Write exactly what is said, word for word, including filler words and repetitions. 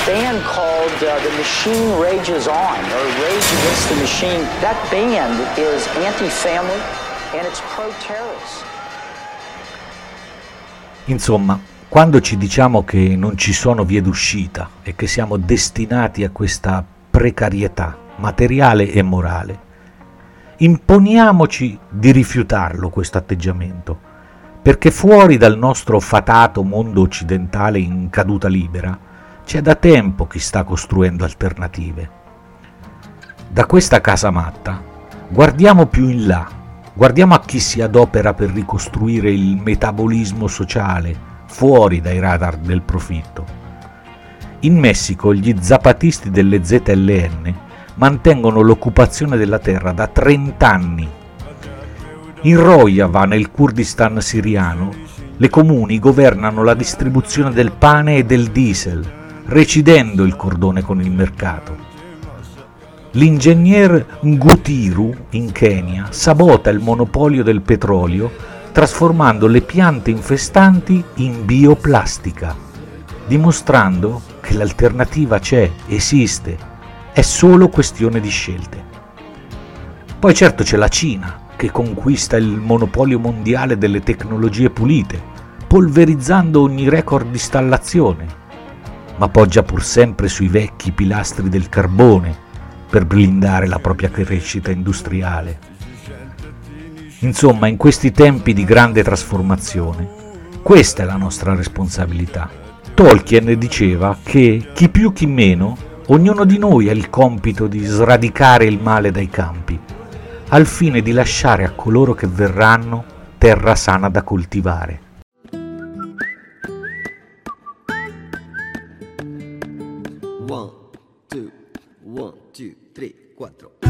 band called uh, The Machine Rages On, or Rage Against the Machine. That band is anti-family and it's pro-terrorist. Insomma, quando ci diciamo che non ci sono vie d'uscita e che siamo destinati a questa precarietà materiale e morale, imponiamoci di rifiutarlo questo atteggiamento, perché fuori dal nostro fatato mondo occidentale in caduta libera c'è da tempo chi sta costruendo alternative. Da questa casamatta guardiamo più in là, guardiamo a chi si adopera per ricostruire il metabolismo sociale fuori dai radar del profitto. In Messico gli zapatisti delle Z L N mantengono l'occupazione della terra da trenta anni. In Rojava, nel Kurdistan siriano, le comuni governano la distribuzione del pane e del diesel, recidendo il cordone con il mercato. L'ingegner Ngutiru, in Kenya, sabota il monopolio del petrolio trasformando le piante infestanti in bioplastica, dimostrando che l'alternativa c'è, esiste, è solo questione di scelte. Poi certo c'è la Cina, che conquista il monopolio mondiale delle tecnologie pulite, polverizzando ogni record di installazione, ma poggia pur sempre sui vecchi pilastri del carbone per blindare la propria crescita industriale. Insomma, in questi tempi di grande trasformazione, questa è la nostra responsabilità. Tolkien diceva che chi più chi meno, ognuno di noi ha il compito di sradicare il male dai campi, al fine di lasciare a coloro che verranno terra sana da coltivare. One, two, one, two, three, quattro.